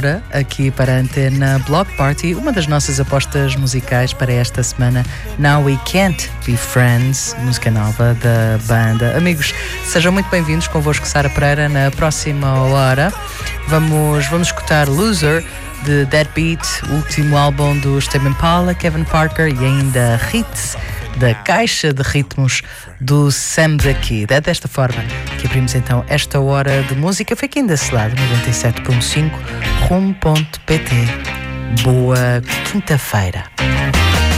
Laura, aqui para a Antena Block Party, uma das nossas apostas musicais para esta semana, Now We Can't Be Friends, música nova da banda. Amigos, sejam muito bem-vindos, convosco Sara Pereira. Na próxima hora vamos escutar Loser, de Deadbeat, o último álbum do Tame Impala, Kevin Parker, e ainda Hits, da Caixa de Ritmos do Sam da Kid. É desta forma que abrimos então esta hora de música. Fiquem desse lado, 97.5 rumo.pt. Boa quinta-feira.